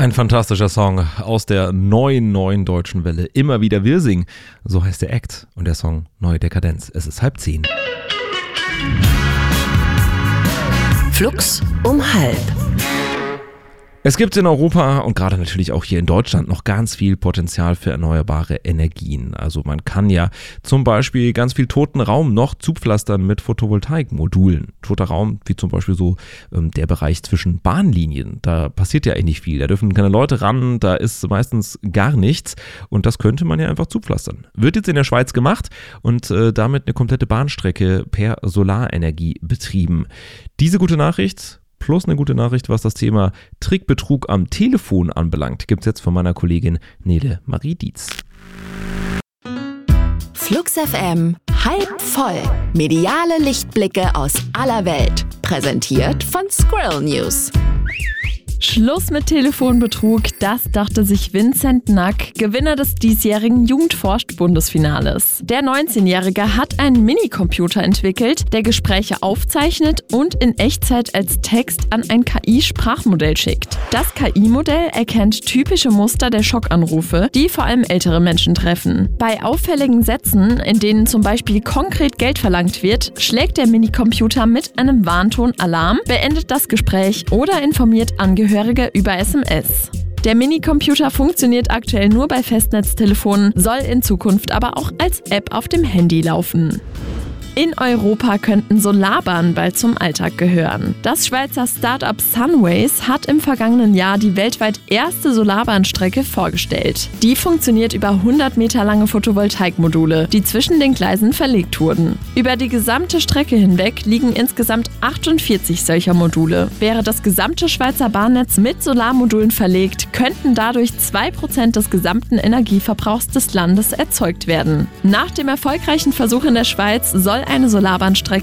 Ein fantastischer Song aus der neuen deutschen Welle. Immer wieder Wirsing, so heißt der Act. Und der Song Neue Dekadenz. Es ist 9:30. Flux um 9:30. Es gibt in Europa und gerade natürlich auch hier in Deutschland noch ganz viel Potenzial für erneuerbare Energien. Also man kann ja zum Beispiel ganz viel toten Raum noch zupflastern mit Photovoltaikmodulen. Toter Raum wie zum Beispiel so der Bereich zwischen Bahnlinien. Da passiert ja eigentlich nicht viel. Da dürfen keine Leute ran, da ist meistens gar nichts. Und das könnte man ja einfach zupflastern. Wird jetzt in der Schweiz gemacht und damit eine komplette Bahnstrecke per Solarenergie betrieben. Diese gute Nachricht plus eine gute Nachricht, was das Thema Trickbetrug am Telefon anbelangt, gibt es jetzt von meiner Kollegin Nele Marie Dietz. Flux FM halb voll. Mediale Lichtblicke aus aller Welt. Präsentiert von Squirrel News. Schluss mit Telefonbetrug, das dachte sich Vincent Nack, Gewinner des diesjährigen Jugendforscht-Bundesfinales. Der 19-Jährige hat einen Minicomputer entwickelt, der Gespräche aufzeichnet und in Echtzeit als Text an ein KI-Sprachmodell schickt. Das KI-Modell erkennt typische Muster der Schockanrufe, die vor allem ältere Menschen treffen. Bei auffälligen Sätzen, in denen zum Beispiel konkret Geld verlangt wird, schlägt der Minicomputer mit einem Warnton Alarm, beendet das Gespräch oder informiert Angehörige über SMS. Der Minicomputer funktioniert aktuell nur bei Festnetztelefonen, soll in Zukunft aber auch als App auf dem Handy laufen. In Europa könnten Solarbahnen bald zum Alltag gehören. Das Schweizer Start-up Sunways hat im vergangenen Jahr die weltweit erste Solarbahnstrecke vorgestellt. Die funktioniert über 100 Meter lange Photovoltaikmodule, die zwischen den Gleisen verlegt wurden. Über die gesamte Strecke hinweg liegen insgesamt 48 solcher Module. Wäre das gesamte Schweizer Bahnnetz mit Solarmodulen verlegt, könnten dadurch 2% des gesamten Energieverbrauchs des Landes erzeugt werden. Nach dem erfolgreichen Versuch in der Schweiz soll eine Solarbahnstrecke